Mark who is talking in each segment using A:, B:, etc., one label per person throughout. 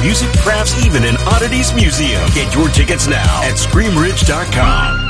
A: music, crafts, even an oddities museum. Get your tickets now at ScreamRidge.com.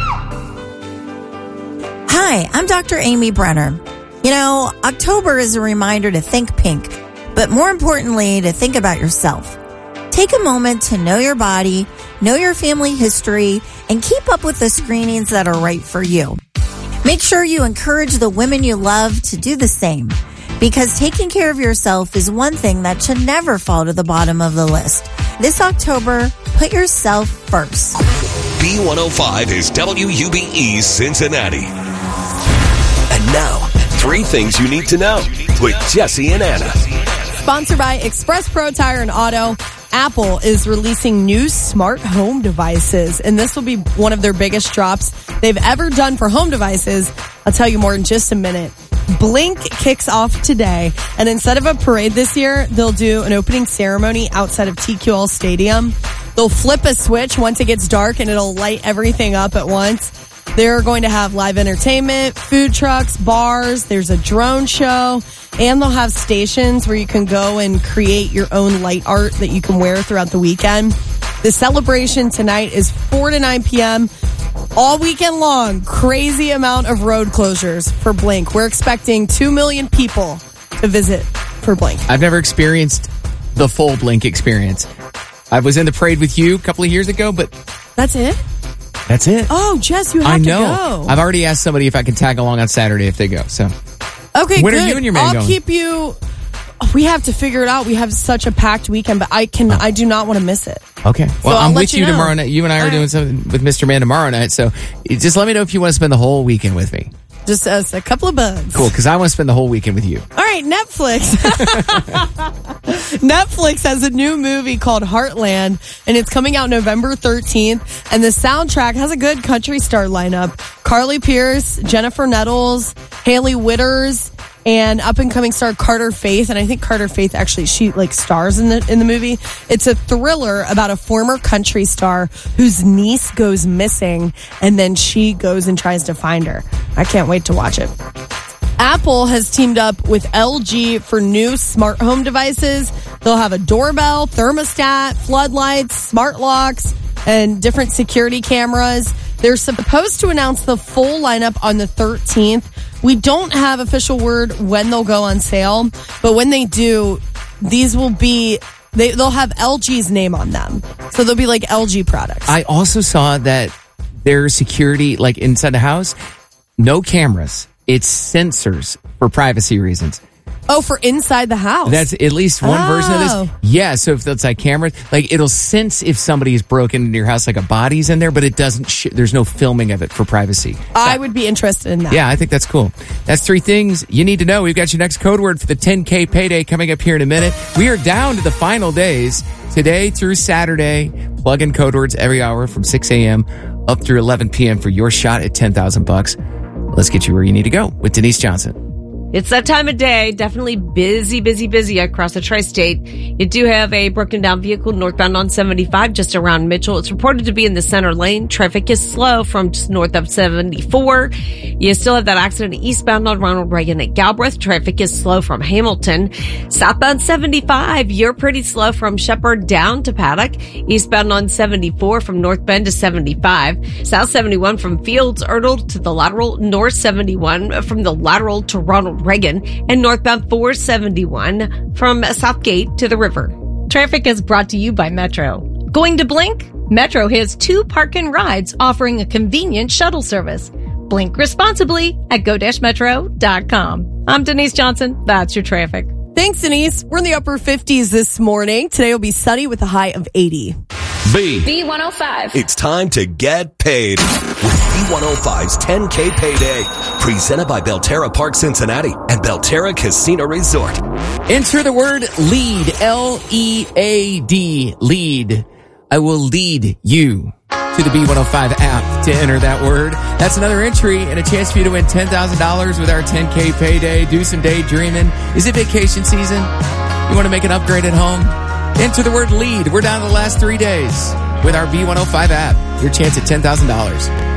B: Hi, I'm Dr. Amy Brenner. You know, October is a reminder to think pink, but more importantly, to think about yourself. Take a moment to know your body, know your family history, and keep up with the screenings that are right for you. Make sure you encourage the women you love to do the same, because taking care of yourself is one thing that should never fall to the bottom of the list. This October, put yourself first.
C: B105 is WUBE Cincinnati. And now, 3 things you need to know with Jesse and Anna.
D: Sponsored by Express Pro Tire and Auto. Apple is releasing new smart home devices, and this will be one of their biggest drops they've ever done for home devices. I'll tell you more in just a minute. Blink kicks off today, and instead of a parade this year, they'll do an opening ceremony outside of TQL Stadium. They'll flip a switch once it gets dark, and it'll light everything up at once. They're going to have live entertainment, food trucks, bars, there's a drone show, and they'll have stations where you can go and create your own light art that you can wear throughout the weekend. The celebration tonight is 4 to 9 p.m. all weekend long. Crazy amount of road closures for Blink. We're expecting 2 million people to visit for Blink.
E: I've never experienced the full Blink experience. I was in the parade with you a couple of years ago, but...
D: That's it?
E: That's it.
D: Oh, Jess, you have to go.
E: I've already asked somebody if I can tag along on Saturday if they go. So,
D: okay,
E: when
D: good.
E: are you and your man
D: I'll
E: going?
D: keep you. We have to figure it out. We have such a packed weekend, but I do not want to miss it.
E: Okay. Well,
D: I'll
E: I'm
D: let
E: with
D: you
E: you
D: know.
E: tomorrow night. You and I are doing something with Mr. Man tomorrow night. So, just let me know if you want to spend the whole weekend with me.
D: Just as a couple of bugs.
E: Cool, because I want to spend the whole weekend with you.
D: All right, Netflix. Netflix has a new movie called Heartland, and it's coming out November 13th. And the soundtrack has a good country star lineup. Carly Pierce, Jennifer Nettles, Haley Witters, and up-and-coming star Carter Faith. And I think Carter Faith actually, she stars in the movie. It's a thriller about a former country star whose niece goes missing, and then she goes and tries to find her. I can't wait to watch it. Apple has teamed up with LG for new smart home devices. They'll have a doorbell, thermostat, floodlights, smart locks, and different security cameras. They're supposed to announce the full lineup on the 13th. We don't have official word when they'll go on sale, but when they do, these will be, they'll have LG's name on them. So they'll be like LG products.
E: I also saw that their security, like inside the house, no cameras. It's sensors for privacy reasons.
D: Oh, for inside the house.
E: That's at least one version of this. Yeah, so if it's like cameras, like it'll sense if somebody is broken into your house, like a body's in there, but it doesn't, there's no filming of it for privacy.
D: I would be interested in that.
E: Yeah, I think that's cool. That's 3 things you need to know. We've got your next code word for the 10K payday coming up here in a minute. We are down to the final days, today through Saturday. Plug in code words every hour from 6 a.m. up through 11 p.m. for your shot at $10,000. Let's get you where you need to go with Denise Johnson.
F: It's that time of day. Definitely busy across the tri-state. You do have a broken down vehicle northbound on 75 just around Mitchell. It's reported to be in the center lane. Traffic is slow from just north of 74. You still have that accident eastbound on Ronald Reagan at Galbraith. Traffic is slow from Hamilton. Southbound 75, you're pretty slow from Shepherd down to Paddock. Eastbound on 74 from North Bend to 75. South 71 from Fields Erdel to the lateral. North 71 from the lateral to Ronald Reagan, and northbound 471 from Southgate to the river.
G: Traffic is brought to you by Metro. Going to Blink? Metro has 2 park and rides offering a convenient shuttle service. Blink responsibly at go-metro.com. I'm Denise Johnson. That's your traffic.
D: Thanks, Denise. We're in the upper 50s this morning. Today will be sunny with a high of 80.
C: B105. It's time to get paid with B105's 10K Payday. Presented by Belterra Park Cincinnati and Belterra Casino Resort.
E: Enter the word LEAD, L-E-A-D, LEAD. I will lead you to the B105 app to enter that word. That's another entry and a chance for you to win $10,000 with our 10K Payday. Do some daydreaming. Is it vacation season? You want to make an upgrade at home? Enter the word LEAD. We're down to the last 3 days with our B105 app. Your chance at $10,000.